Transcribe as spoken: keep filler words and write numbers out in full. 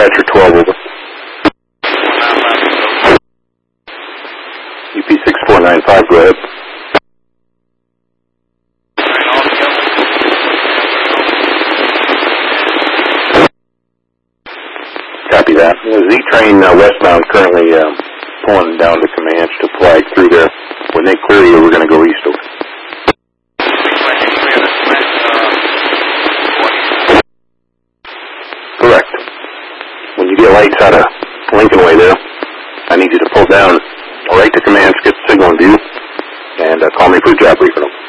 dispatcher twelve, over. U P six four nine five, go ahead. Copy that. Z-Train uh, westbound currently uh, pulling down to Comanche to flag through there. When they clear you, we're going to go east over. Correct. When you get lights out of Lincoln Way there, I need you to pull down right to Comanche, get the signal in view, and uh, call me for a job briefing.